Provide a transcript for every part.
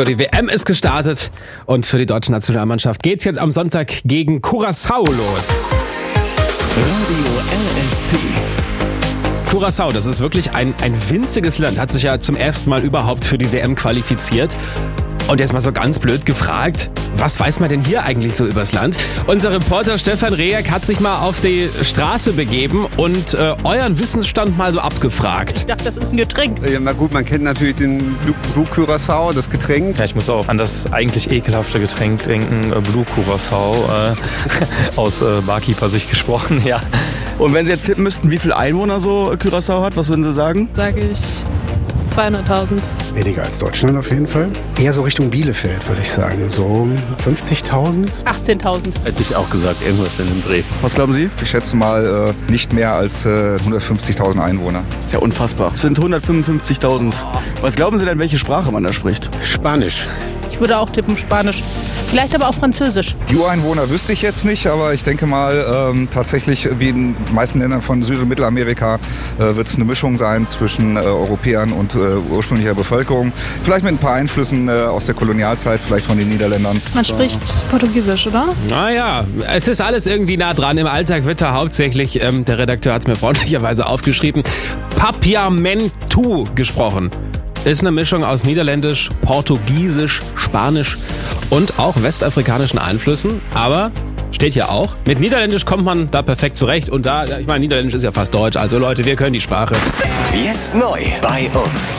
So, die WM ist gestartet und für die deutsche Nationalmannschaft geht's jetzt am Sonntag gegen Curaçao los. Radio LST. Curaçao, das ist wirklich ein winziges Land, hat sich ja zum ersten Mal überhaupt für die WM qualifiziert. Und jetzt mal so ganz blöd gefragt, was weiß man denn hier eigentlich so übers Land? Unser Reporter Stefan Rehek hat sich mal auf die Straße begeben und euren Wissensstand mal so abgefragt. Ich dachte, das ist ein Getränk. Ja, na gut, man kennt natürlich den Blue Curaçao, das Getränk. Ja, ich muss auch an das eigentlich ekelhafte Getränk denken, Blue Curaçao, aus Barkeeper-Sicht gesprochen, ja. Und wenn Sie jetzt tippen müssten, wie viele Einwohner so Curaçao hat, was würden Sie sagen? Sage ich 200.000. Weniger als Deutschland auf jeden Fall. Eher so Richtung Bielefeld, würde ich sagen. So 50.000. 18.000. Hätte ich auch gesagt, irgendwas in dem Dreh. Was glauben Sie? Ich schätze mal nicht mehr als 150.000 Einwohner. Das ist ja unfassbar. Es sind 155.000. Was glauben Sie denn, welche Sprache man da spricht? Spanisch. Ich würde auch tippen Spanisch. Vielleicht aber auch Französisch. Die Ureinwohner wüsste ich jetzt nicht, aber ich denke mal tatsächlich, wie in den meisten Ländern von Süd- und Mittelamerika, wird es eine Mischung sein zwischen Europäern und ursprünglicher Bevölkerung. Vielleicht mit ein paar Einflüssen aus der Kolonialzeit, vielleicht von den Niederländern. Man spricht Portugiesisch, oder? Naja, es ist alles irgendwie nah dran. Im Alltag wird da hauptsächlich, der Redakteur hat es mir freundlicherweise aufgeschrieben, Papiamentu gesprochen. Ist eine Mischung aus Niederländisch, Portugiesisch, Spanisch und auch westafrikanischen Einflüssen. Aber steht hier auch, mit Niederländisch kommt man da perfekt zurecht. Und da, ich meine, Niederländisch ist ja fast Deutsch. Also Leute, wir können die Sprache. Jetzt neu bei uns.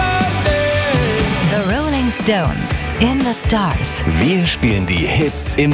The Rolling Stones in the Stars. Wir spielen die Hits im